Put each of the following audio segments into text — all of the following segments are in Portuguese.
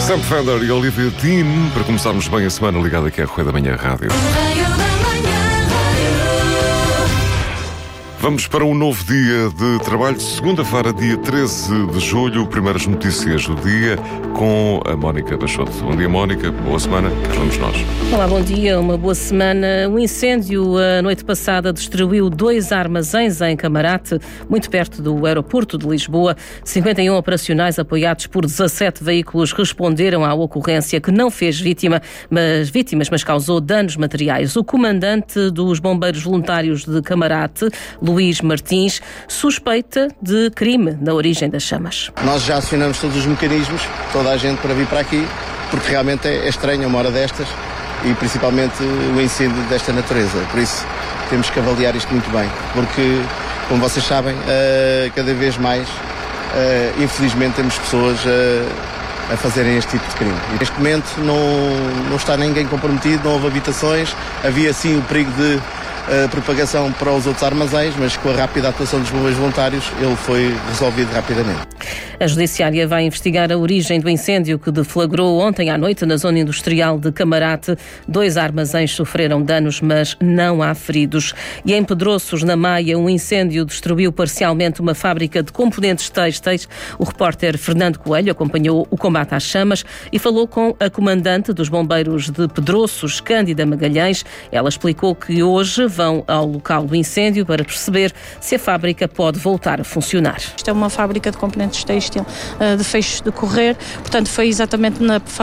Sam Fender e Olivia Dean, para começarmos bem a semana ligada aqui à Correio da Manhã Rádio. Vamos para um novo dia de trabalho, segunda-feira, dia 13 de julho, primeiras notícias do dia com a Mónica Bachoto. Bom dia, Mónica, boa semana, cá vamos nós. Olá, bom dia, uma boa semana. Um incêndio a noite passada destruiu 2 armazéns em Camarate, muito perto do aeroporto de Lisboa. 51 operacionais apoiados por 17 veículos responderam à ocorrência, que não fez vítimas, mas causou danos materiais. O comandante dos bombeiros voluntários de Camarate, Luís Martins, suspeita de crime na origem das chamas. Nós já acionamos todos os mecanismos, toda a gente para vir para aqui, porque realmente é estranho uma hora destas e principalmente o incêndio desta natureza. Por isso temos que avaliar isto muito bem, porque, como vocês sabem, cada vez mais, infelizmente, temos pessoas a fazerem este tipo de crime. E neste momento não está ninguém comprometido, não houve habitações, havia sim o perigo de propagação para os outros armazéns, mas com a rápida atuação dos bombeiros voluntários ele foi resolvido rapidamente. A Judiciária vai investigar a origem do incêndio que deflagrou ontem à noite na zona industrial de Camarate. 2 armazéns sofreram danos, mas não há feridos. E em Pedroços, na Maia, um incêndio destruiu parcialmente uma fábrica de componentes têxteis. O repórter Fernando Coelho acompanhou o combate às chamas e falou com a comandante dos bombeiros de Pedroços, Cândida Magalhães. Ela explicou que hoje vão ao local do incêndio para perceber se a fábrica pode voltar a funcionar. Isto é uma fábrica de componentes têxtil de feixes de correr, portanto foi exatamente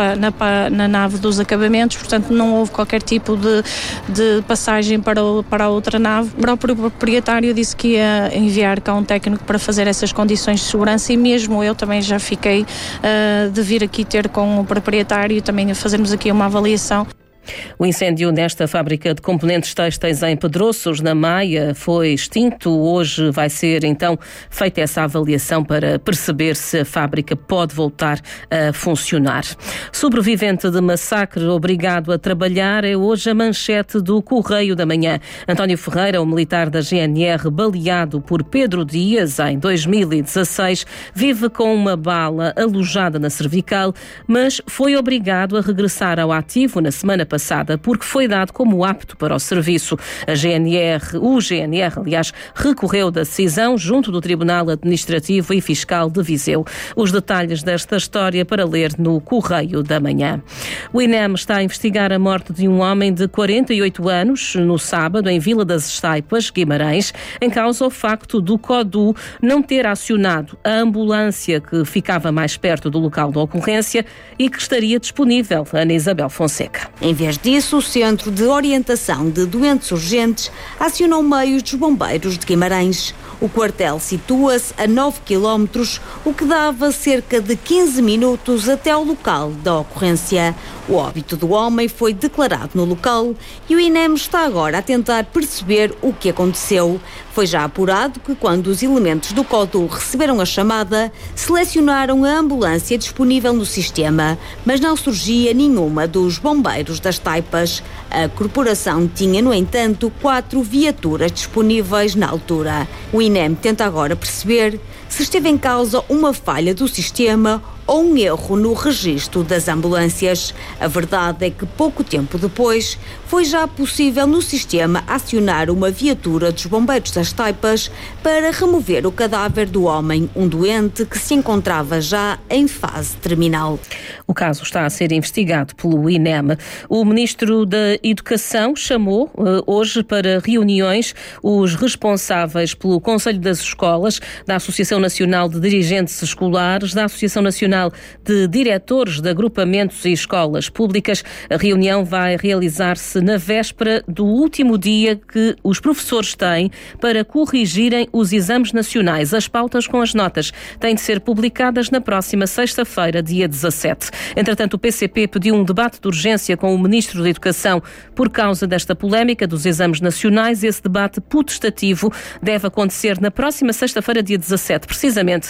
na nave dos acabamentos, portanto não houve qualquer tipo de passagem para a outra nave. O próprio proprietário disse que ia enviar cá um técnico para fazer essas condições de segurança e mesmo eu também já fiquei de vir aqui ter com o proprietário e também fazermos aqui uma avaliação. O incêndio nesta fábrica de componentes têxteis em Pedroços, na Maia, foi extinto. Hoje vai ser, então, feita essa avaliação para perceber se a fábrica pode voltar a funcionar. Sobrevivente de massacre obrigado a trabalhar é hoje a manchete do Correio da Manhã. António Ferreira, o militar da GNR baleado por Pedro Dias em 2016, vive com uma bala alojada na cervical, mas foi obrigado a regressar ao ativo na semana passada porque foi dado como apto para o serviço. O GNR, aliás, recorreu da decisão junto do Tribunal Administrativo e Fiscal de Viseu. Os detalhes desta história para ler no Correio da Manhã. O INEM está a investigar a morte de um homem de 48 anos no sábado em Vila das Estaipas, Guimarães, em causa o facto do CODU não ter acionado a ambulância que ficava mais perto do local da ocorrência e que estaria disponível. Ana Isabel Fonseca. Em vez disso, o Centro de Orientação de Doentes Urgentes acionou meios dos bombeiros de Guimarães. O quartel situa-se a 9 km, o que dava cerca de 15 minutos até ao local da ocorrência. O óbito do homem foi declarado no local e o INEM está agora a tentar perceber o que aconteceu. Foi já apurado que quando os elementos do CODU receberam a chamada, selecionaram a ambulância disponível no sistema, mas não surgia nenhuma dos bombeiros das Taipas. A corporação tinha, no entanto, 4 viaturas disponíveis na altura. O INEM tenta agora perceber se esteve em causa uma falha do sistema ou um erro no registro das ambulâncias. A verdade é que pouco tempo depois foi já possível no sistema acionar uma viatura dos bombeiros das Taipas para remover o cadáver do homem, um doente que se encontrava já em fase terminal. O caso está a ser investigado pelo INEM. O Ministro da Educação chamou hoje para reuniões os responsáveis pelo Conselho das Escolas, da Associação Nacional de Dirigentes Escolares, da Associação Nacional de Diretores de Agrupamentos e Escolas Públicas. A reunião vai realizar-se na véspera do último dia que os professores têm para corrigirem os exames nacionais. As pautas com as notas têm de ser publicadas na próxima sexta-feira, dia 17. Entretanto, o PCP pediu um debate de urgência com o Ministro da Educação por causa desta polémica dos exames nacionais. Esse debate potestativo deve acontecer na próxima sexta-feira, dia 17, precisamente